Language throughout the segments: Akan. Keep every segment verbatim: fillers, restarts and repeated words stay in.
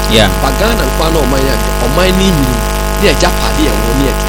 Yeah. But Ghana and Kwano Maya or my name near Japadi and one year.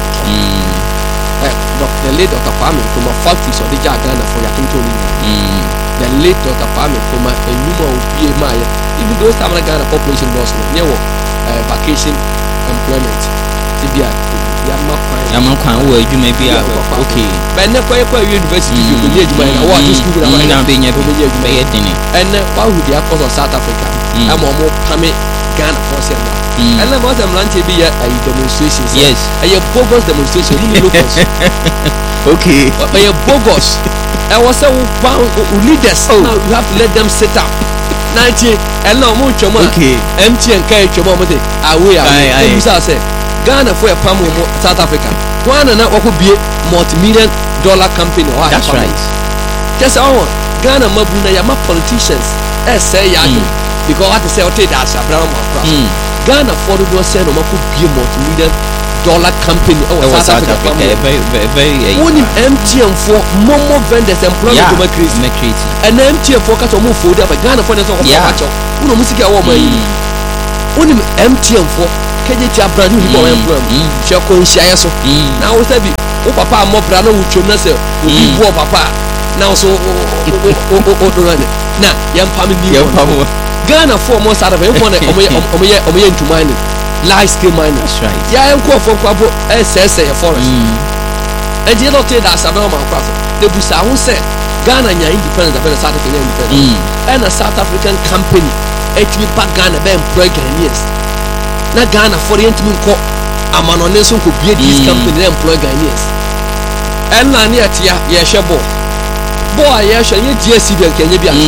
The late Doctor Kwame from a factory or the Ghana for your Tony. The late Doctor Kwame from a new P M I. Even those time Ghana population was near vacation employment. Tibia, Yamakwan, where you may be okay. But never university, you will need my award to school and being able to make it. And why would the apples of South Africa? I'm more coming Ghana for Senda. And I want them lunch to be a demonstration. Yes, a bogus demonstration. Okay, but a bogus. I was a leaders. Oh, you have to let them sit up. ninety and no more choma. Okay, empty and carry choma. Away, I say. Ghana for a palm South Africa. One and what could be a multi-million dollar company. That's right. Just our Ghana Mabuna Yama politicians. As say Yagi. Because what to say, I'll take that. Ghana for the door said, or could be a multi-million dollar company. Oh, South Africa. Very, very, only M T M for more vendors employment to make creating. And M T M for cut or move for the Ghana for the top of the Uno Musica woman. Only M T M for. Kenya tia brand new people employment. She ko nsia so. Na wo sabi, o papa mo bra na wo twom na se obi bo papa. Na so o o o do na. Na yam pam ni wo. Ghana for mo South Africa, you want omo omo ye omo ye ntuma ni. Large scale mining. That's right. Ya en ko for kwabo S S A forest. And you don't take that sabe o ma kwa so. The busa ho say Ghana nya independent of South Africa independent. And a South African company it be back Ghana be employ Ghanaians. Na Ghana for the intimate co amanonenso could be this company employ Ghanaians. And na near tia ye shebo. Boy ye shall ye G S C B can ye be a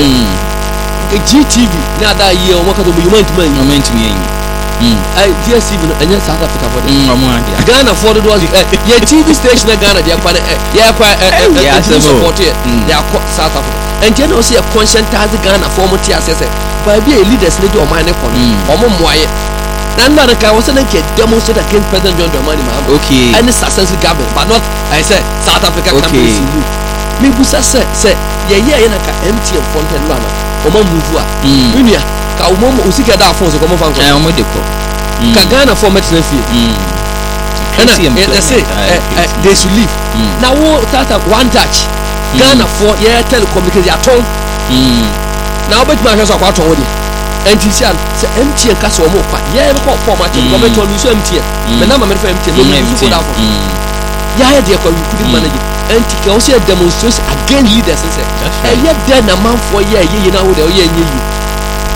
G T V na da ye o maka do you meant man you meant me. I G S C B and South Africa for the Ghana for the was ye T V station na Ghana they are ye are support it they are South Africa. And you know see a conscientize Ghana for mo tia say by be a leaders need o man for o mo moye. Nanda the guy was a demonstrate against President John Dramani Mahama. Okay. And the successful government, but not I said South Africa companies. Me busa say say yeah yeah na ka M T N Fontaine Lana. Omo move a. Unia ka omo usika da phone so come fan ko. Eh omo de ko. Ka Ghana for metin fie. And I say they should leave. Now what tata one touch. Ghana for yeah telecommunication at all. Now bet my house akwa ton wodi. And he said, M T N Castle more. Yeah, format government on M T N. The number of M T N. Yeah, dear, you couldn't manage it. And he also demonstrates again leaders and say, and yet then a month for a year, you know, the year you.